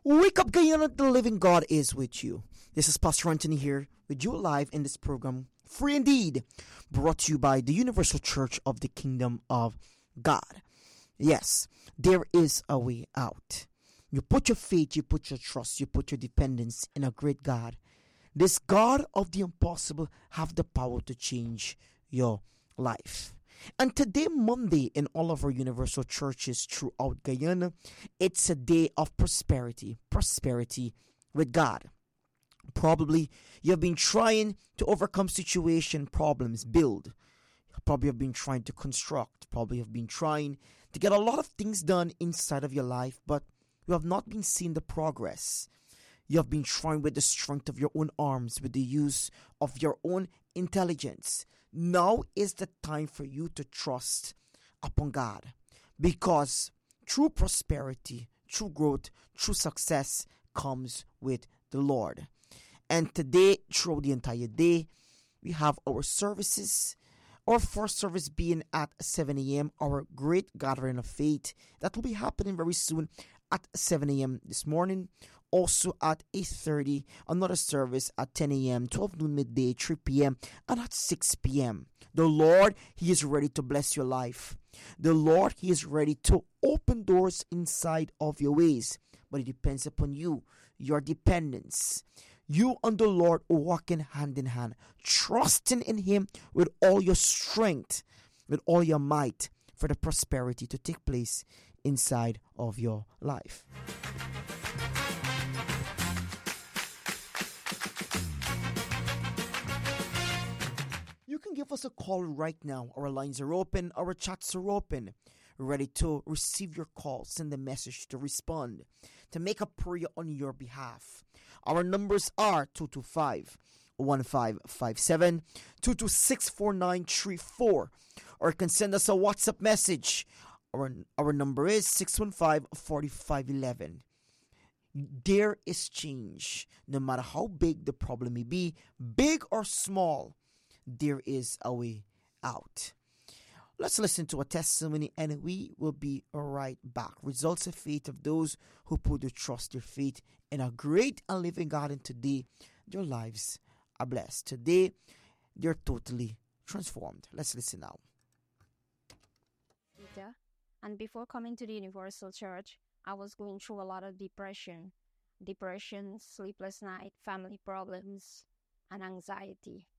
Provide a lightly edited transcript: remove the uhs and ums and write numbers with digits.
Wake up, Guyana, the living God is with you. This is Pastor Anthony here with you live in this program, Free Indeed, brought to you by the Universal Church of the Kingdom of God. Yes, there is a way out. You put your faith, you put your trust, you put your dependence in a great God. This God of the impossible have the power to change your life. And today, Monday, in all of our universal churches throughout Guyana, it's a day of prosperity with God. Probably you have been trying to overcome situation, problems, build. Probably have been trying to construct. Probably have been trying to get a lot of things done inside of your life, but you have not been seeing the progress. You have been trying with the strength of your own arms, with the use of your own intelligence. Now is the time for you to trust upon God, because true prosperity, true growth, true success comes with the Lord. And today, throughout the entire day, we have our services. Our first service being at 7 a.m., our great gathering of faith that will be happening very soon at 7 a.m. this morning. Also at 8:30, another service at 10 a.m., 12 noon, midday, 3 p.m., and at 6 p.m. The Lord, He is ready to bless your life. The Lord, He is ready to open doors inside of your ways. But it depends upon you, your dependence. You and the Lord are walking hand in hand, trusting in Him with all your strength, with all your might, for the prosperity to take place inside of your life. You can give us a call right now. Our lines are open, our chats are open. Ready to receive your call, send a message, to respond, to make a prayer on your behalf. Our numbers are 225-1557, 226-4934, or you can send us a WhatsApp message. Our number is 615-4511. There is change. No matter how big the problem may be, big or small, there is a way out. Let's listen to a testimony and we will be right back. Results of faith of those who put their trust, their faith in a great and living God, and today their lives are blessed. Today they're totally transformed. Let's listen now. And before coming to the Universal Church, I was going through a lot of depression, sleepless night, family problems, and anxiety.